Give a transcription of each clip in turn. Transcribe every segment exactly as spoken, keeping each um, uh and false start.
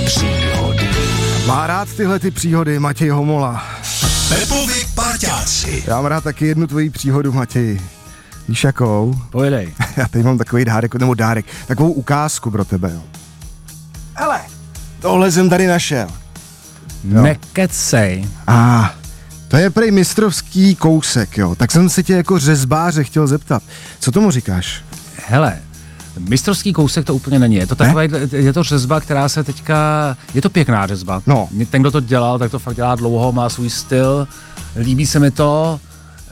Příhody. Má rád tyhle ty příhody Matěj Homola. Pepovi parťáci. Já mám rád taky jednu tvoji příhodu, Matěj. Víš jakou? Pojedej. Já tady mám takový dárek, nebo dárek, takovou ukázku pro tebe, jo. Hele, tohle jsem tady našel. Jo. Nekecej. A ah, to je prej mistrovský kousek, jo. Tak jsem se tě jako řezbáře chtěl zeptat. Co tomu říkáš? Hele, mistrovský kousek to úplně není. Je to taková, je to řezba, která se teďka, je to pěkná řezba. No. Ten, kdo to dělal, tak to fakt dělá dlouho, má svůj styl, líbí se mi to, uh,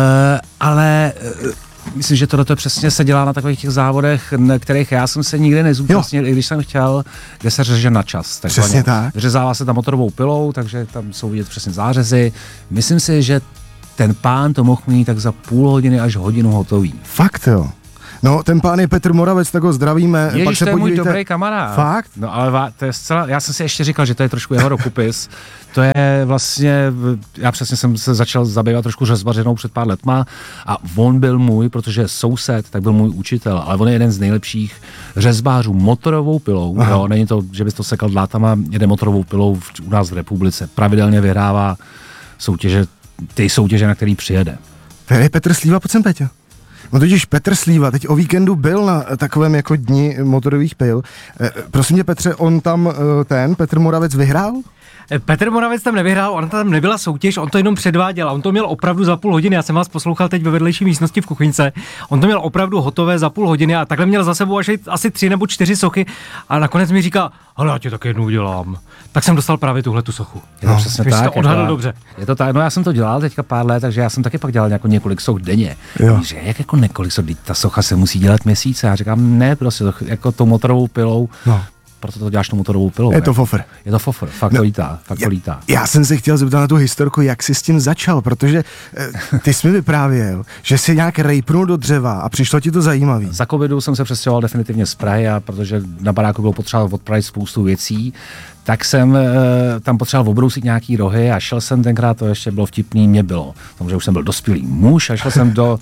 ale uh, myslím, že tohle přesně se dělá na takových těch závodech, na kterých já jsem se nikdy nezúčastnil, i když jsem chtěl, kde se řeže na čas. Přesně tak. Řezává se tam motorovou pilou, takže tam jsou vidět přesně zářezy. Myslím si, že ten pán to mohl mít tak za půl hodiny až hodinu hotový. Fakt jo. No, ten pán je Petr Moravec, tak ho zdravíme. Ježiš, Pak se to je podívejte. můj dobrý kamarád. Fakt? No ale to je zcela, já jsem si ještě říkal, že to je trošku jeho rukopis. To je vlastně, já přesně jsem se začal zabývat trošku řezbařinou před pár letma a on byl můj, protože soused, tak byl můj učitel, ale on je jeden z nejlepších řezbářů motorovou pilou. Jo, není to, že bys to sekal dlátama, jede motorovou pilou v, u nás v republice. Pravidelně vyhrává soutěže, ty soutěže, na který přijede. To je Petr Slíva, pojď sem, Peťo. No totiž Petr Slíva teď o víkendu byl na takovém jako dni motorových pil. E, prosím tě, Petře, on tam ten, Petr Moravec vyhrál? Petr Moravec tam nevyhrál, on tam nebyla soutěž, on to jenom předváděl, on to měl opravdu za půl hodiny, já jsem vás poslouchal teď ve vedlejší místnosti v kuchyňce, on to měl opravdu hotové za půl hodiny a takhle měl za sebou až asi tři nebo čtyři sochy a nakonec mi říká, hele, já ti tak jednou udělám. Tak jsem dostal právě tuhle tu sochu. Je to no, přesně tak. To odhadl dobře. Je to tak, no já jsem to dělal teďka pár let, takže já jsem taky pak dělal jako několik soch denně. Že jak jako několik soch, ta socha se musí dělat měsíce. Já říkám, ne, prostě to, jako tou motorovou pilou. No. Proto to děláš tu motorovou pilou. Je to fofr. Je to fofr, fakt no, to lítá, fakt já, to lítá. Já jsem se chtěl zeptat na tu historku, jak jsi s tím začal, protože eh, ty jsi mi vyprávěl, že jsi nějak rejpnul do dřeva a přišlo ti to zajímavý. Za covidu jsem se přestěhoval definitivně z Prahy a protože na baráku bylo potřeba odpravit spoustu věcí, tak jsem e, tam potřeboval obrousit nějaký rohy a šel jsem tenkrát, to ještě bylo vtipný, mě bylo, protože už jsem byl dospělý muž a šel jsem do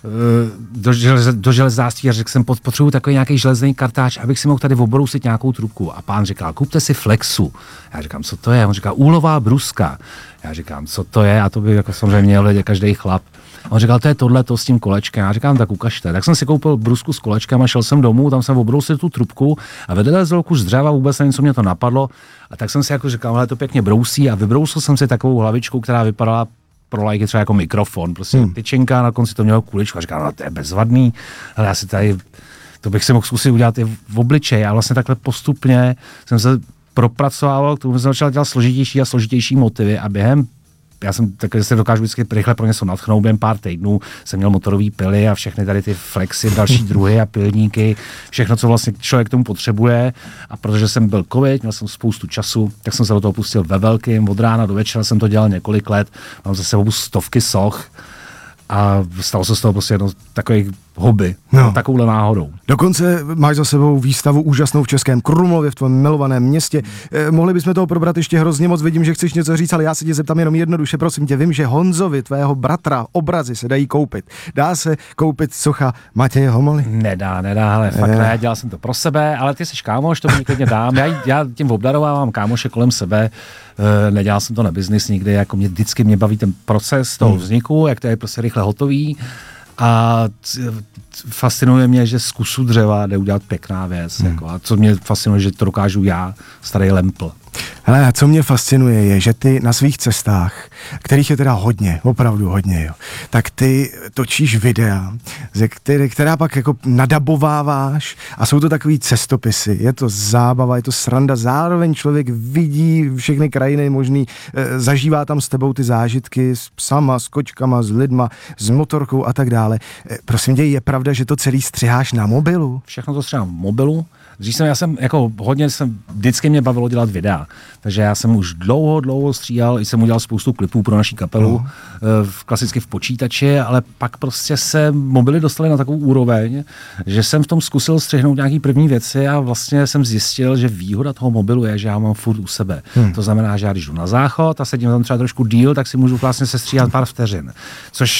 do, želez, do železářství a řekl jsem, potřebuji takový nějaký železný kartáč, abych si mohl tady obrousit nějakou trubku. A pán říkal, kupte si Flexu. Já říkám, co to je? On říkal, úlová bruska. Já říkám, co to je? A to by jako samozřejmě měl vědět každý chlap. On říkal, to je tohleto s tím kolečkem. Já říkám, tak ukažte. Tak jsem si koupil brusku s kolečkem a šel jsem domů, tam jsem obrousil tu trubku a vedle z kus dřeva, vůbec nevím, co mě to napadlo. A tak jsem si jako říkal, hele, to pěkně brousí a vybrousil jsem si takovou hlavičku, která vypadala pro lajky třeba jako mikrofon, prostě hmm. tyčinka, na konci to mělo kuličku a říkám, no to je bezvadný, ale já si tady, to bych si mohl zkusit udělat i v obličeji a vlastně takhle postupně jsem se propracoval, k tomu jsem začal dělat složitější a složitější motivy a během, já jsem takhle se dokážu vždycky rychle pro něco nadchnout, během pár týdnů jsem měl motorový pily a všechny tady ty flexy, další druhy a pilníky, všechno, co vlastně člověk k tomu potřebuje a protože jsem byl covid, měl jsem spoustu času, tak jsem se do toho pustil ve velkým, od rána do večera jsem to dělal několik let, mám za sebou stovky soch a stalo se z toho prostě jedno takových hobby, no. Takovouhle náhodou. Dokonce máš za sebou výstavu úžasnou v Českém Krumlově, v tvém milovaném městě. Eh, mohli bychom toho probrat ještě hrozně moc, vidím, že chceš něco říct, ale já se tě zeptám jenom jednoduše, prosím tě, vím, že Honzovi, tvého bratra, obrazy se dají koupit. Dá se koupit socha Matěje Homoly? Nedá, nedá, ale fakt ne, dělal jsem to pro sebe, ale ty jsi kámoš, to mi klidně dám, já, já tím obdarovávám kámoše kolem sebe, e, nedělal jsem to na biznis nikdy, jako mě vždycky mě baví ten proces toho vzniku, jak to je prostě rychle hotový. A fascinuje mě, že z kusu dřeva jde udělat pěkná věc. Hmm. Jako, a co mě fascinuje, že to dokážu já, starý lempl. Hele, co mě fascinuje je, že ty na svých cestách, kterých je teda hodně, opravdu hodně, jo, tak ty točíš videa, ze které, která pak jako nadabováváš a jsou to takový cestopisy. Je to zábava, je to sranda, zároveň člověk vidí všechny krajiny možný, e, zažívá tam s tebou ty zážitky s psama, s kočkama, s lidma, s motorkou a tak dále. E, prosím tě, je pravda, že to celý střiháš na mobilu? Všechno to střihám v mobilu. Dřív jsem, já jsem, jako hodně jsem, vždycky mě bavilo dělat videa, takže já jsem už dlouho, dlouho stříhal, i jsem udělal spoustu klipů pro naši kapelu, uh. v, klasicky v počítači, ale pak prostě se mobily dostaly na takovou úroveň, že jsem v tom zkusil střihnout nějaký první věci a vlastně jsem zjistil, že výhoda toho mobilu je, že já mám furt u sebe. Hmm. To znamená, že já když jdu na záchod a sedím tam třeba trošku díl, tak si můžu vlastně sestříhat pár vteřin, což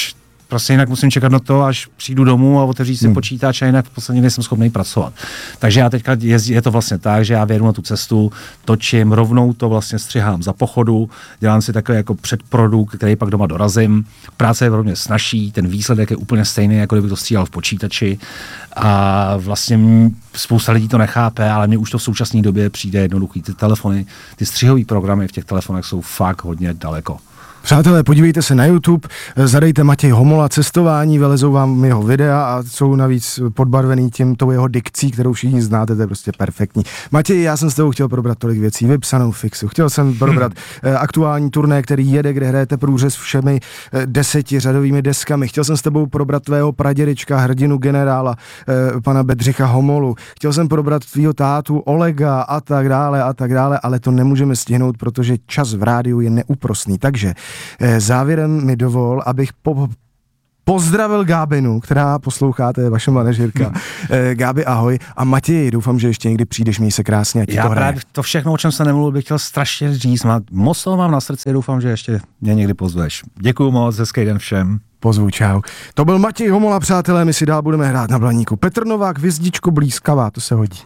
prostě jinak musím čekat na to, až přijdu domů a otevřít si hmm. počítač a jinak v podstatě nejsem schopný pracovat. Takže já teďka jezdí, je to vlastně tak, že já vědu na tu cestu, točím, rovnou to vlastně střihám za pochodu, dělám si takový jako předprodukt, který pak doma dorazím. Práce je pro mě snazší, ten výsledek je úplně stejný, jako kdybych to stříhal v počítači a vlastně spousta lidí to nechápe, ale mně už to v současné době přijde jednoduchý. Ty telefony, ty střihové programy v těch telefonech jsou fakt hodně daleko. Přátelé, podívejte se na YouTube, zadejte Matěj Homola cestování, vylezou vám jeho videa a jsou navíc podbarvený tím tou jeho dikcí, kterou všichni znáte, to je prostě perfektní. Matěj, já jsem s tebou chtěl probrat tolik věcí, vypsanou fixu, chtěl jsem probrat hmm. aktuální turné, který jede, kde hrajete průřez všemi deseti řadovými deskami, chtěl jsem s tebou probrat tvého pradědečka, hrdinu generála, pana Bedřicha Homolu, chtěl jsem probrat tvýho tátu Olega a tak dále a tak dále, ale to nemůžeme stihnout, protože čas v rádiu je neúprosný, takže závěrem mi dovol, abych po, pozdravil Gábinu, která poslouchá, to je vaše manažerka. Hmm. Gábi, ahoj. A Matěj, doufám, že ještě někdy přijdeš, měj se krásně, ať ti Já to hraje. právě to všechno, o čem jsem nemluvil, bych chtěl strašně říct. Moc toho mám na srdci, doufám, že ještě mě někdy pozveš. Děkuju moc, hezký den všem. Pozvu, čau. To byl Matěj Homola, přátelé, my si dál budeme hrát na Blaníku. Petr Novák, hvězdičko blízkavá, to se hodí.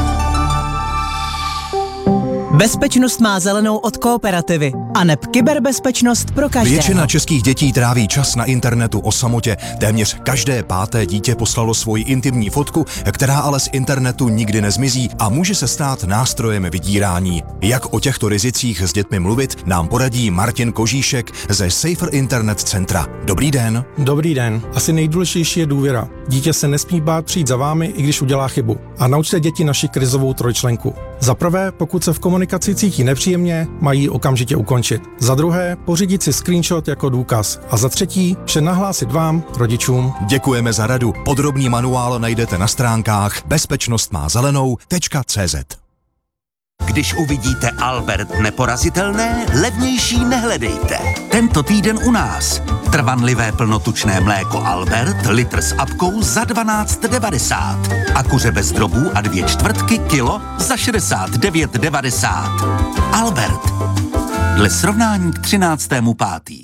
Bezpečnost má zelenou od Kooperativy a neb kyberbezpečnost pro každého. Většina českých dětí tráví čas na internetu o samotě. Téměř každé páté dítě poslalo svoji intimní fotku, která ale z internetu nikdy nezmizí a může se stát nástrojem vydírání. Jak o těchto rizicích s dětmi mluvit, nám poradí Martin Kožíšek ze Safer Internet Centra. Dobrý den. Dobrý den. Asi nejdůležitější je důvěra. Dítě se nesmí bát přijít za vámi, i když udělá chybu. A naučte děti naši krizovou trojčlenku. Za prvé, pokud se v komunikaci cítí nepříjemně, mají ji okamžitě ukončit. Za druhé, pořídit si screenshot jako důkaz. A za třetí, vše nahlásit vám, rodičům. Děkujeme za radu. Podrobný manuál najdete na stránkách bezpečnostmázelenou tečka cé zet. Když uvidíte Albert neporazitelné, levnější nehledejte. Tento týden u nás. Trvanlivé plnotučné mléko Albert, litr s apkou za dvanáct devadesát. A kuře bez drobů a dvě čtvrtky kilo za šedesát devět devadesát. Albert. Dle srovnání k třináctému pátý.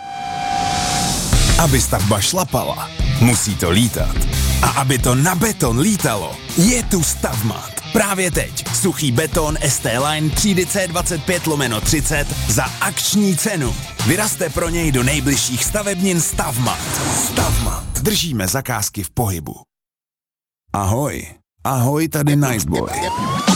Aby stavba šlapala, musí to lítat. A aby to na beton lítalo, je tu Stavmat. Právě teď suchý beton S T Line třídy C dvacet pět lomeno třicet za akční cenu. Vyrazte pro něj do nejbližších stavebnin Stavmat. Stavmat. Držíme zakázky v pohybu. Ahoj. Ahoj, tady Niceboy.